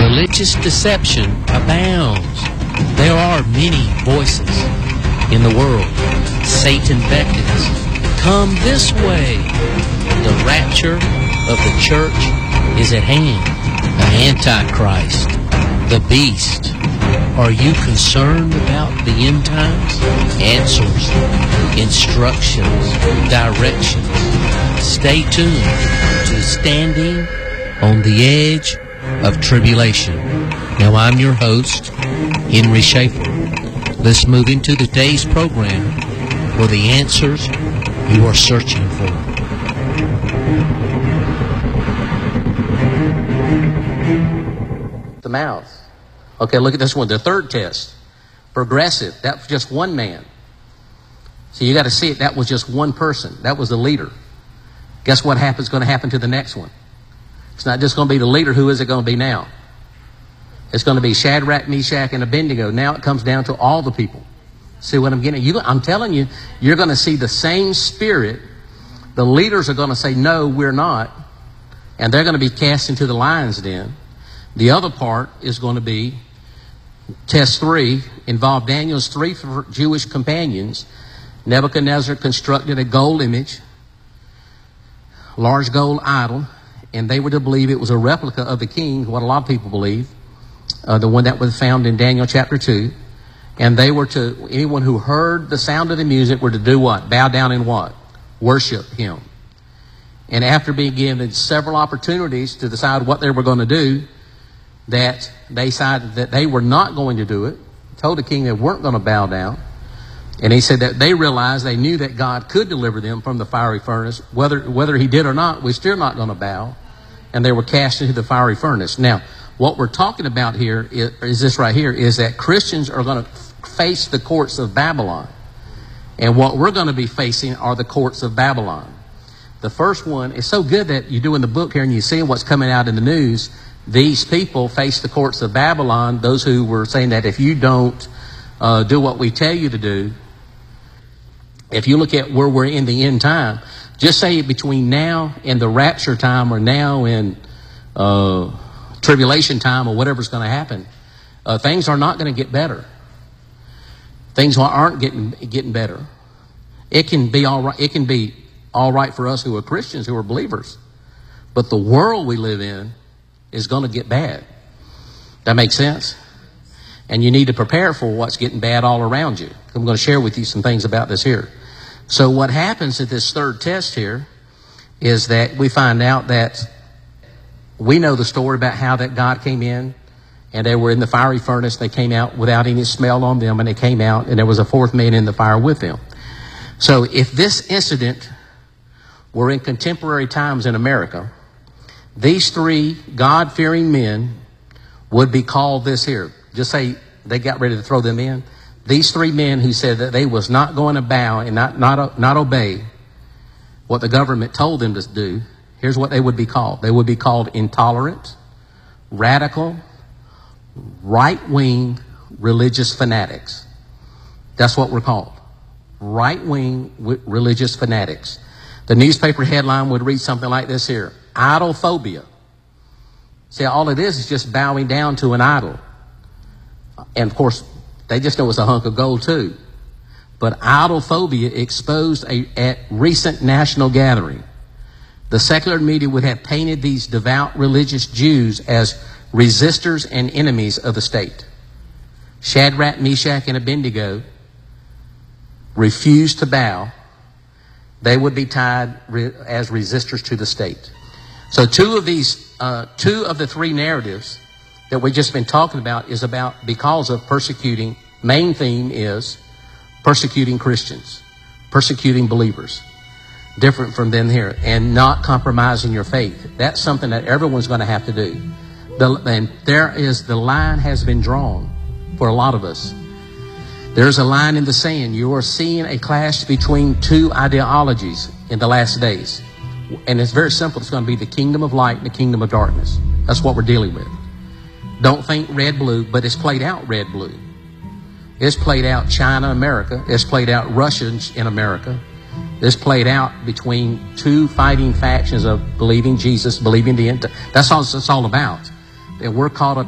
religious deception abounds. There are many voices in the world. Satan beckons, come this way. The rapture of the church is at hand. The Antichrist, the beast. Are you concerned about the end times? Answers, instructions, directions. Stay tuned to Standing on the Edge of Tribulation. Now, I'm your host, Henry Schaefer. Let's move into today's program for the answers you are searching for. The mouth. Okay, look at this one. The third test. Progressive. That was just one man. So you got to see it. That was just one person. That was the leader. Guess what happens? Going to happen to the next one? It's not just going to be the leader. Who is it going to be now? It's going to be Shadrach, Meshach, and Abednego. Now it comes down to all the people. See what I'm getting at? I'm telling you, you're going to see the same spirit. The leaders are going to say, no, we're not. And they're going to be cast into the lion's den. The other part is going to be test 3, involved Daniel's 3 Jewish companions. Nebuchadnezzar constructed a gold image, large gold idol, and they were to believe it was a replica of the king, what a lot of people believe, the one that was found in Daniel chapter 2. And they were to, anyone who heard the sound of the music were to do what? Bow down and what? Worship him. And after being given several opportunities to decide what they were going to do, that they decided that they were not going to do it, told the king they weren't going to bow down. And he said that they realized, they knew that God could deliver them from the fiery furnace. Whether he did or not, we're still not going to bow. And they were cast into the fiery furnace. Now, what we're talking about here is this right here, is that Christians are going to face the courts of Babylon. And what we're going to be facing are the courts of Babylon. The first one is so good that you're doing the book here and you're seeing what's coming out in the news. These people face the courts of Babylon, those who were saying that if you don't do what we tell you to do, if you look at where we're in the end time, just say between now and the rapture time, or now and tribulation time, or whatever's going to happen, things are not going to get better. Things aren't getting better. It can be all right. It can be all right for us who are Christians, who are believers, but the world we live in is going to get bad. That makes sense? And you need to prepare for what's getting bad all around you. I'm going to share with you some things about this here. So what happens at this third test here is that we find out that we know the story about how that God came in and they were in the fiery furnace. They came out without any smell on them, and they came out and there was a fourth man in the fire with them. So if this incident were in contemporary times in America, these 3 God-fearing men would be called this here. Just say they got ready to throw them in. These 3 men who said that they was not going to bow and not obey what the government told them to do, here's what they would be called. They would be called intolerant, radical, right-wing religious fanatics. That's what we're called. Right-wing religious fanatics. The newspaper headline would read something like this here: idolphobia. See, all it is just bowing down to an idol. And of course, they just know it's a hunk of gold too. But idolphobia exposed at recent national gathering. The secular media would have painted these devout religious Jews as resistors and enemies of the state. Shadrach, Meshach, and Abednego refused to bow. They would be tied as resistors to the state. So two of the 3 narratives that we've just been talking about is about because of persecuting. Main theme is persecuting Christians, persecuting believers. Different from them here, and not compromising your faith. That's something that everyone's going to have to do. And the line has been drawn for a lot of us. There's a line in the sand. You are seeing a clash between 2 ideologies in the last days. And it's very simple. It's going to be the kingdom of light and the kingdom of darkness. That's what we're dealing with. Don't think red-blue, but it's played out red-blue. It's played out China-America. It's played out Russia in America. It's played out between 2 fighting factions of believing Jesus, believing the end. That's all it's all about. And we're caught up